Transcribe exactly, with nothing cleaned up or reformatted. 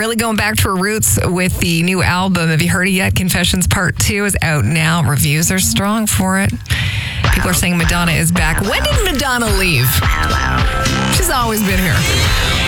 really going back to her roots with the new album. Have you heard it yet? Confessions Part two is out now. Reviews are strong for it. People are saying Madonna is back. When did Madonna leave? She's always been here.